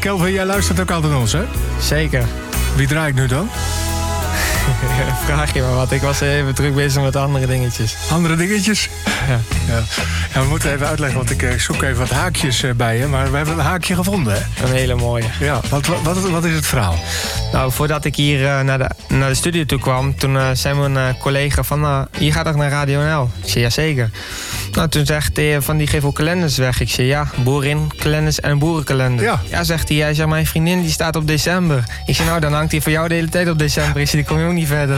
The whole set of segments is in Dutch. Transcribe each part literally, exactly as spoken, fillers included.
Kelvin, jij luistert ook altijd naar ons, hè? Zeker. Wie draai ik nu dan? Vraag je maar wat. Ik was even druk bezig met andere dingetjes. Andere dingetjes? Ja. Ja, ja we moeten even uitleggen, want ik uh, zoek even wat haakjes uh, bij je. Maar we hebben een haakje gevonden, hè? Een hele mooie. Ja, wat, wat, wat is het verhaal? Nou, voordat ik hier uh, naar, de, naar de studio toe kwam, toen uh, zei mijn uh, collega van, uh, je gaat toch naar Radio N L? Ik zei, ja zeker. Nou, toen zegt hij van, die geeft ook kalenders weg. Ik zei, ja, boerinkalenders en een boerenkalender. Ja. Ja, zegt hij, jij zegt, mijn vriendin die staat op december. Ik zei, nou, dan hangt hij voor jou de hele tijd op december. Ik zei, die kom je ook niet verder.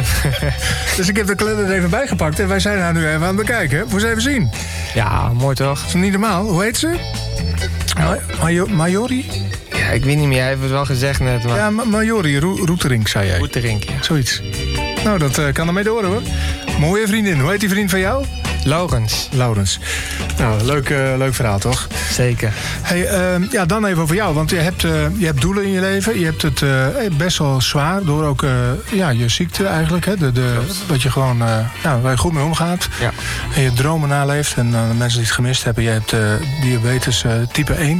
Dus ik heb de kalender er even bijgepakt en wij zijn haar nu even aan het bekijken. Moet je even zien. Ja, mooi toch? Dat is niet normaal. Hoe heet ze? Ma- Majo- Majori? Ja, ik weet niet meer, hij heeft het wel gezegd net. Maar... Ja, Ma- Majori Ro- Roeterink, zei jij. Roeterink, ja. Zoiets. Nou, dat uh, kan ermee door, hoor. Mooie vriendin. Hoe heet die vriend van jou? Laurens. Laurens. Nou, leuk, uh, leuk verhaal, toch? Zeker. Hey, uh, ja, dan even over jou. Want je hebt, uh, je hebt doelen in je leven. Je hebt het uh, best wel zwaar door ook uh, ja, je ziekte eigenlijk. Hè? De, de, dat je gewoon uh, ja, waar je goed mee omgaat. Ja. En je dromen naleeft. En uh, de mensen die het gemist hebben. Je hebt uh, diabetes uh, type één.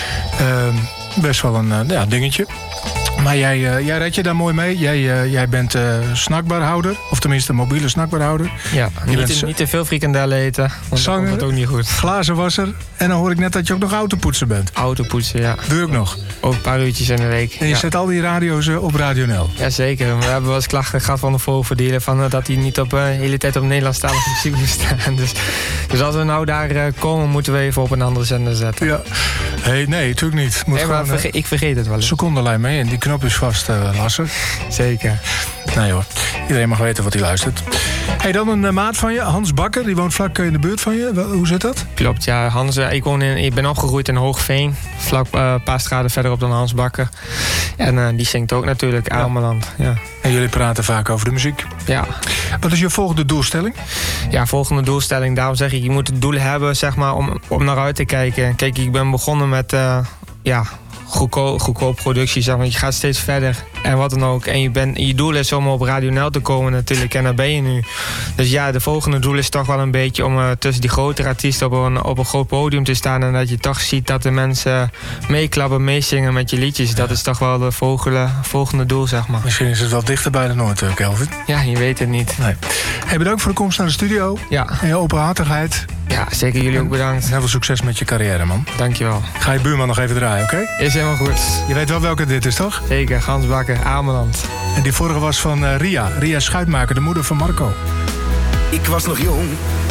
Uh, best wel een uh, ja, dingetje. Maar jij, uh, jij redt je daar mooi mee. Jij, uh, jij bent uh, snackbarhouder. Of tenminste mobiele snackbarhouder. Ja, je niet, bent te, niet te veel frikandellen eten. Want zanger, dan komt het ook niet goed. Glazenwasser. En dan hoor ik net dat je ook nog autopoetser bent. Autopoetsen, ja. Doe je ook nog. Ook een paar uurtjes in de week. En je ja. zet al die radio's uh, op Radio N L. Jazeker. We hebben wel eens klachten gehad van de voorverdeler. Van, uh, dat hij niet op, uh, de hele tijd op Nederlandstalige muziek moest staan. Dus, dus als we nou daar uh, komen, moeten we even op een andere zender zetten. Ja. Hey, nee, natuurlijk niet. Moet nee, maar gewoon, verge- ik vergeet het wel eens. Secondenlijn mee en die knop is vast, uh, Lasse. Zeker. Nee hoor, iedereen mag weten wat hij luistert. Hey, dan een uh, maat van je, Hans Bakker. Die woont vlak in de buurt van je. Wel, hoe zit dat? Klopt, ja. Hans, uh, ik, woon in, ik ben opgegroeid in Hoogveen. Vlak uh, een paar straten verderop dan Hans Bakker. En uh, die zingt ook natuurlijk, ja. Ameland. Ja. En jullie praten vaak over de muziek. Ja. Wat is je volgende doelstelling? Ja, volgende doelstelling. Daarom zeg ik, je moet het doel hebben zeg maar, om, om naar uit te kijken. Kijk, ik ben begonnen met uh, ja, goedkoop, goedkoop productie. Zeg maar. Je gaat steeds verder en wat dan ook. En je, bent, je doel is om op Radio N L te komen natuurlijk. En daar ben je nu. Dus ja, de volgende doel is toch wel een beetje om uh, tussen die grotere artiesten op een, op een groot podium te staan. En dat je toch ziet dat de mensen meeklappen, meezingen met je liedjes. Dat is toch wel het volgende, volgende doel, zeg maar. Misschien is het wel dichter bij de Noord, uh, Kelvin. Ja, je weet het niet. Nee. Hey, bedankt voor de komst naar de studio. Ja. En je openhartigheid. Ja, zeker jullie ook bedankt. En heel veel succes met je carrière, man. Dankjewel. Ga je buurman nog even draaien, oké? Okay? Is helemaal goed. Je weet wel welke dit is, toch? Zeker, Hans Bakker, Ameland. En die vorige was van uh, Ria. Ria Schuitmaker, de moeder van Marco. Ik was nog jong,